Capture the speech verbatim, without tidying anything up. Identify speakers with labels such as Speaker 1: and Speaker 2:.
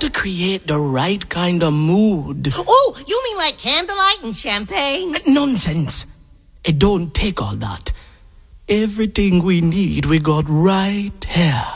Speaker 1: to create the right kind of mood.
Speaker 2: Oh, you mean like candlelight and champagne?
Speaker 1: Nonsense. It don't take all that. Everything we need, we got right here.